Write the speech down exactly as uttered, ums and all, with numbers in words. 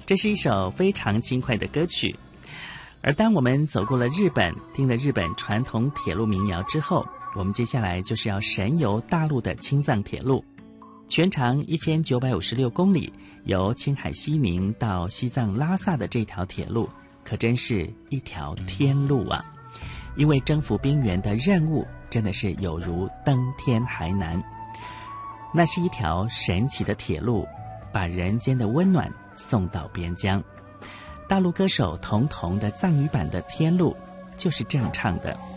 这是一首非常轻快的歌曲。而当我们走过了日本，听了日本传统铁路民谣之后，我们接下来就是要神游大陆的青藏铁路。全长一千九百五十六公里，由青海西宁到西藏拉萨的这条铁路，可真是一条天路啊！因为征服冰原的任务真的是有如登天还难。那是一条神奇的铁路，把人间的温暖送到边疆。大陆歌手童童的藏语版的《天路》就是这样唱的。